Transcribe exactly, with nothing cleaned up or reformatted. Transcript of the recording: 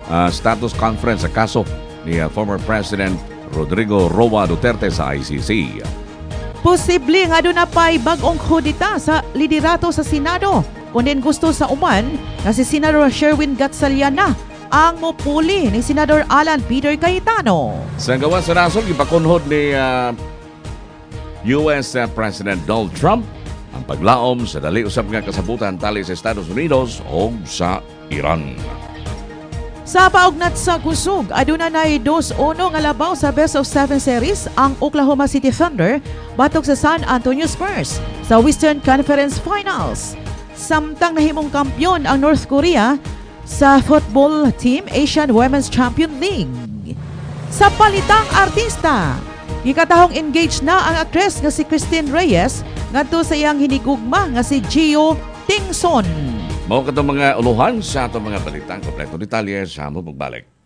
uh, status conference sa kaso ni uh, former President Rodrigo Roa Duterte sa I C C. Posible nga doon na pa'y bagong kudita sa liderato sa Senado. Kung din gusto sa uman, na si Senador Sherwin Gatchalian ang mupuli ni Senador Alan Peter Cayetano. Sa gawa sa nasol, ipakunhod ni uh, U S uh, President Donald Trump ang paglaom sa dali usab nga kasabutan tali sa Estados Unidos o sa Iran. Sa paugnat sa kusog, aduna na'y two one nga labaw sa Best of Seven Series ang Oklahoma City Thunder batok sa San Antonio Spurs sa Western Conference Finals. Samtang nahimong kampyon ang North Korea sa football team Asian Women's Champion League. Sa palitang artista, gikatahong engaged na ang aktres nga si Christine Reyes ngadto sa iyang hinigugma nga si Gio Tingson. Mao katong mga uluhan sa atong mga balitang kompleto detalye sa mo pagbalik.